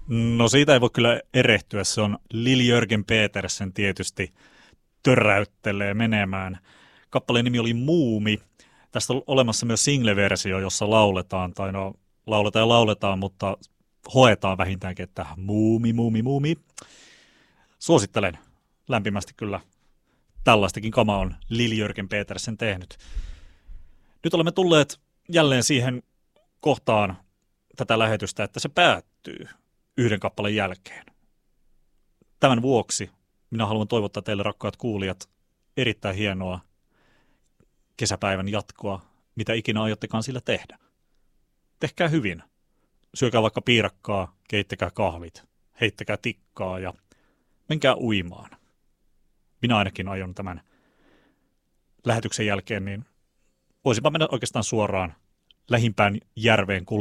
No siitä ei voi kyllä erehtyä, se on Lili-Jörgen Petersen tietysti töräyttelee menemään. Kappaleen nimi oli Muumi. Tästä on olemassa myös single-versio, jossa lauletaan, tai no lauletaan ja lauletaan, mutta hoetaan vähintäänkin, että muumi, muumi, muumi. Suosittelen lämpimästi kyllä. Tällaistakin kama on Lili-Jörgen Petersen tehnyt. Nyt olemme tulleet jälleen siihen kohtaan tätä lähetystä, että se päättyy yhden kappaleen jälkeen. Tämän vuoksi minä haluan toivottaa teille, rakkaat kuulijat, erittäin hienoa kesäpäivän jatkoa, mitä ikinä aiottekaan sillä tehdä. Tehkää hyvin. Syökää vaikka piirakkaa, keittäkää kahvit, heittäkää tikkaa ja menkää uimaan. Minä ainakin aion tämän lähetyksen jälkeen, niin voisinpa mennä oikeastaan suoraan lähimpään järveen